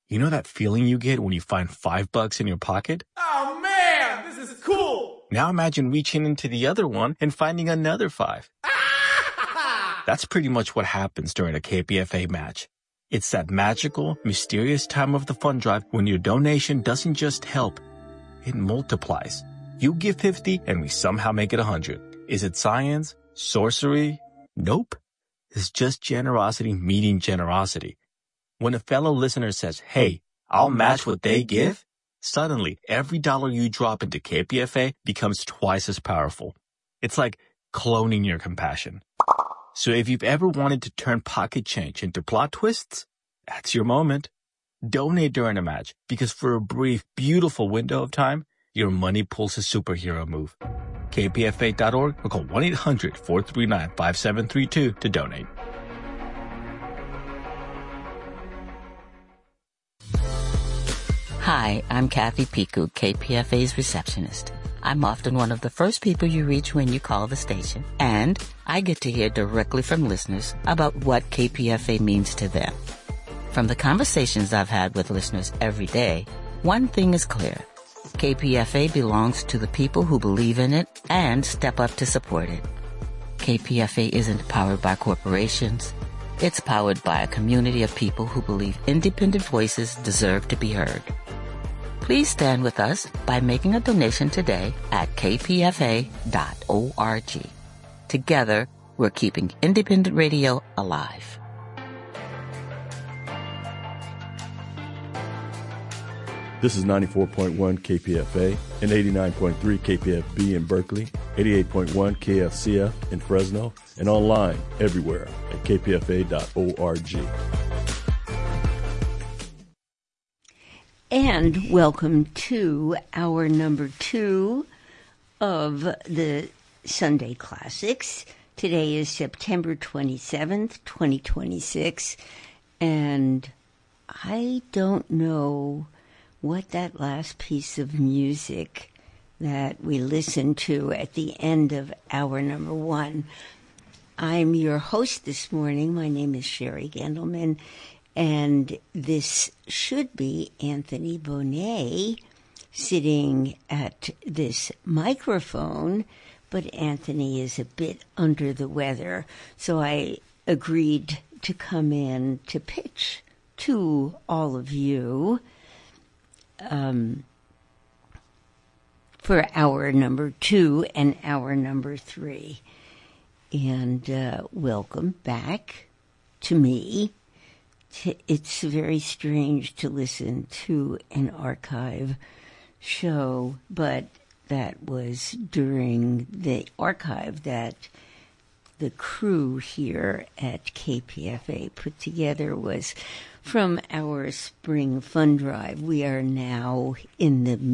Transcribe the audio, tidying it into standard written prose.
You know that feeling you get when you find $5 in your pocket? Oh man, this is cool! Now imagine reaching into the other one and finding another 5. That's pretty much what happens during a KPFA match. It's that magical, mysterious time of the fund drive when your donation doesn't just help, it multiplies. You give 50 and we somehow make it 100. Is it science? Sorcery? Nope. It's just generosity meeting generosity. When a fellow listener says, hey, I'll match what they give, suddenly every dollar you drop into KPFA becomes twice as powerful. It's like cloning your compassion. So if you've ever wanted to turn pocket change into plot twists, that's your moment. Donate during a match, because for a brief, beautiful window of time, your money pulls a superhero move. KPFA.org or call 1-800-439-5732 to donate. Hi, I'm Kathy Piku, KPFA's receptionist. I'm often one of the first people you reach when you call the station, and I get to hear directly from listeners about what KPFA means to them. From the conversations I've had with listeners every day, one thing is clear. KPFA belongs to the people who believe in it and step up to support it. KPFA isn't powered by corporations. It's powered by a community of people who believe independent voices deserve to be heard. Please stand with us by making a donation today at kpfa.org. Together, we're keeping independent radio alive. This is 94.1 KPFA and 89.3 KPFB in Berkeley, 88.1 KFCF in Fresno, and online everywhere at kpfa.org. And welcome to our number 2 of the Sunday Classics. Today is September 27th, 2026, and I don't know what that last piece of music that we listened to at the end of hour number 1. I'm your host this morning. My name is Sherry Gendelman, and this should be Anthony Bonet sitting at this microphone, but Anthony is a bit under the weather, so I agreed to come in to pitch to all of you for hour number 2 and hour number 3. And welcome back to me. It's very strange to listen to an archive show, but that was during the archive that the crew here at KPFA put together was from our spring fund drive. We are now in the